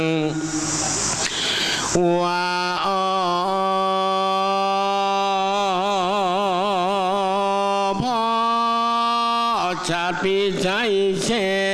ว่าพ่อชาติพี่ใจเช